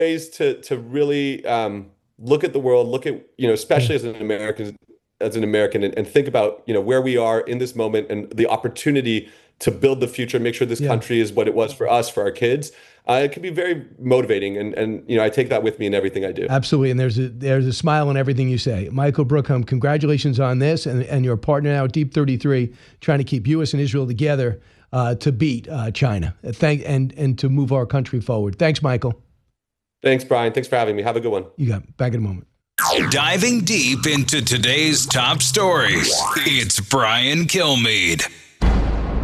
ways to really look at the world, look at, Yeah. especially as an American, and think about, where we are in this moment and the opportunity to build the future, make sure this Yeah. country is what it was for us, for our kids. It can be very motivating, and I take that with me in everything I do. Absolutely. And there's a smile in everything you say. Michael Brookham, congratulations on this and your partner now at Deep 33, trying to keep U.S. and Israel together to beat China. And to move our country forward. Thanks, Michael. Thanks, Brian. Thanks for having me. Have a good one. You got it. Back in a moment. Diving deep into today's top stories, it's Brian Kilmeade.